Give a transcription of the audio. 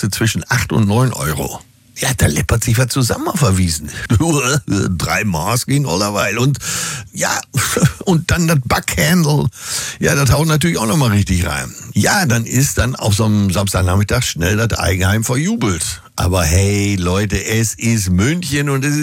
kostet zwischen 8 und 9 Euro. Ja, da läppert sich was zusammen auf der Wiesn. 3 Maß gehen allerweil. Und ja, und dann das Backhandle. Ja, das haut natürlich auch nochmal richtig rein. Ja, dann ist dann auf so einem Samstagnachmittag schnell das Eigenheim verjubelt. Aber hey, Leute, es ist München und es ist